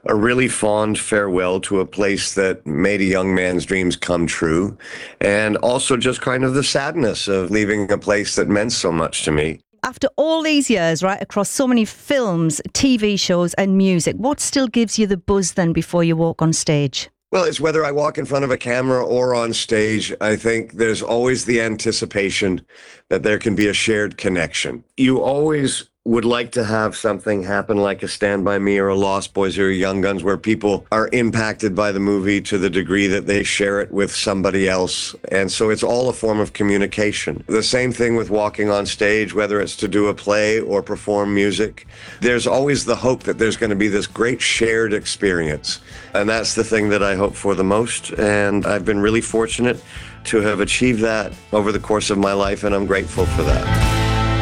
a really fond farewell to a place that made a young man's dreams come true, and also just kind of the sadness of leaving a place that meant so much to me. After all these years, right, across so many films, TV shows and music, what still gives you the buzz then before you walk on stage? Well, it's whether I walk in front of a camera or on stage, I think there's always the anticipation that there can be a shared connection. You always would like to have something happen like a Stand By Me or a Lost Boys or a Young Guns where people are impacted by the movie to the degree that they share it with somebody else. And so it's all a form of communication. The same thing with walking on stage, whether it's to do a play or perform music. There's always the hope that there's going to be this great shared experience. And that's the thing that I hope for the most. And I've been really fortunate to have achieved that over the course of my life, and I'm grateful for that.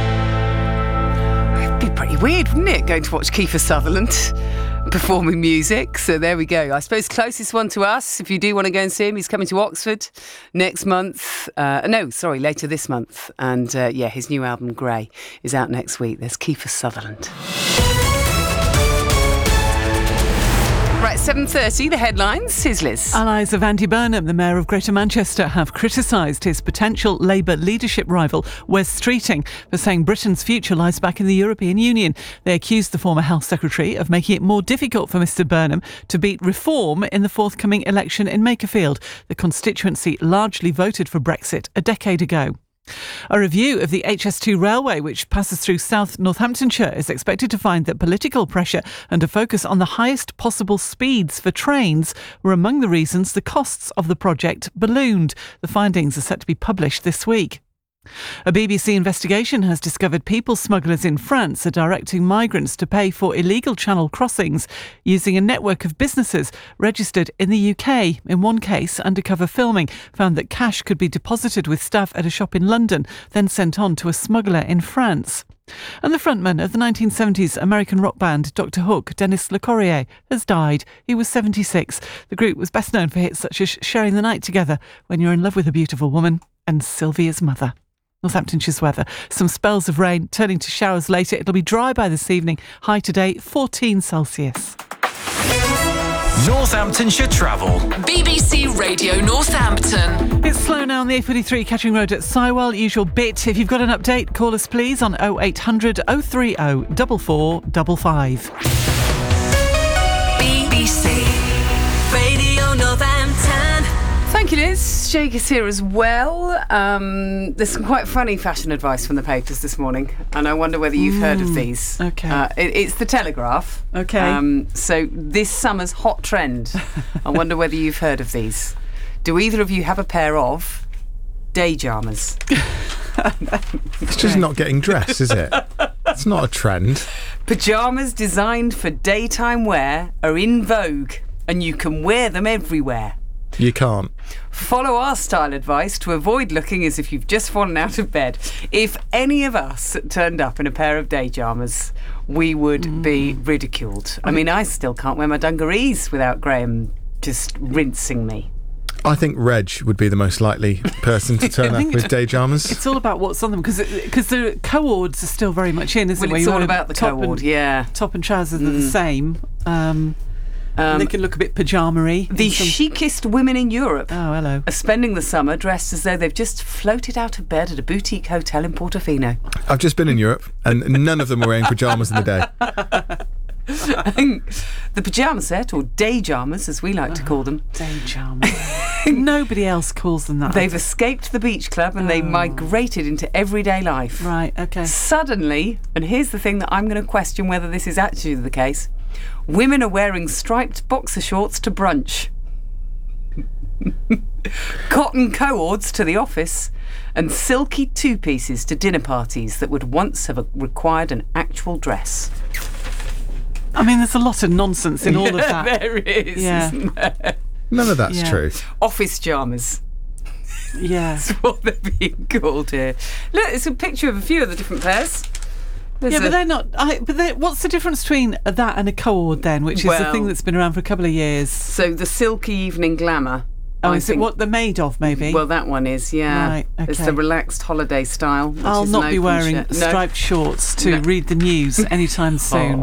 Pretty weird, wouldn't it, going to watch Kiefer Sutherland performing music? So there we go. I suppose closest one to us, if you do want to go and see him, he's coming to Oxford next month. Later this month. And his new album, Grey, is out next week. There's Kiefer Sutherland. Right, 7:30, the headlines. Here's Liz. Allies of Andy Burnham, the Mayor of Greater Manchester, have criticised his potential Labour leadership rival, Wes Streeting, for saying Britain's future lies back in the European Union. They accused the former Health Secretary of making it more difficult for Mr Burnham to beat Reform in the forthcoming election in Makerfield. The constituency largely voted for Brexit a decade ago. A review of the HS2 railway, which passes through South Northamptonshire, is expected to find that political pressure and a focus on the highest possible speeds for trains were among the reasons the costs of the project ballooned. The findings are set to be published this week. A BBC investigation has discovered people smugglers in France are directing migrants to pay for illegal channel crossings using a network of businesses registered in the UK. In one case, undercover filming found that cash could be deposited with staff at a shop in London, then sent on to a smuggler in France. And the frontman of the 1970s American rock band Dr Hook, Dennis LeCorrier, has died. He was 76. The group was best known for hits such as Sharing the Night Together, When You're in Love with a Beautiful Woman, and Sylvia's Mother. Northamptonshire's weather. Some spells of rain turning to showers later. It'll be dry by this evening. High today, 14 Celsius. Northamptonshire Travel. BBC Radio Northampton. It's slow now on the A43 Kettering Road at Sywell. Usual bit. If you've got an update, call us please on 0800 030 4455. BBC Radio Northampton. Thank you, Liz. Jake is here as well. There's some quite funny fashion advice from the papers this morning, and I wonder whether you've heard of these. Okay. It's the Telegraph. Okay. So this summer's hot trend. I wonder whether you've heard of these. Do either of you have a pair of day pyjamas? It's just not getting dressed, is it? It's not a trend. Pyjamas designed for daytime wear are in vogue, and you can wear them everywhere. You can't. Follow our style advice to avoid looking as if you've just fallen out of bed. If any of us turned up in a pair of day pyjamas, we would be ridiculed. I mean, I still can't wear my dungarees without Graham just rinsing me. I think Reg would be the most likely person to turn up with day pyjamas. It's all about what's on them, because the co-ords are still very much in, isn't it? Well, it's all about the co-ord, yeah. Top and trousers are the same. They can look a bit pyjama-y. The chicest women in Europe are spending the summer dressed as though they've just floated out of bed at a boutique hotel in Portofino. I've just been in Europe, and none of them were wearing pyjamas in the day. The pyjama set, or day pyjamas as we like to call them. Day pyjamas. Nobody else calls them that. They've escaped the beach club and they migrated into everyday life. Right, okay. Suddenly, and here's the thing that I'm going to question whether this is actually the case, women are wearing striped boxer shorts to brunch, cotton co-ords to the office, and silky two-pieces to dinner parties that would once have required an actual dress. I mean, there's a lot of nonsense in all of that. There is, isn't there? None of that's true. Office pyjamas. Yeah. That's what they're being called here. Look, it's a picture of a few of the different pairs. But they're not. What's the difference between that and a co-ord then, which is the thing that's been around for a couple of years? So the silky evening glamour. Oh, is it what they're made of, maybe? Well, that one is, yeah. Right, okay. It's the relaxed holiday style. I'll not be wearing striped shorts to read the news anytime soon.